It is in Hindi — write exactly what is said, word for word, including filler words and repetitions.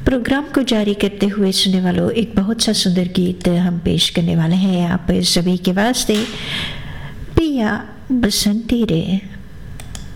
प्रोग्राम को जारी करते हुए सुनने वालों, एक बहुत सा सुंदर गीत हम पेश करने वाले हैं आप सभी के वास्ते। पिया बसंती रे।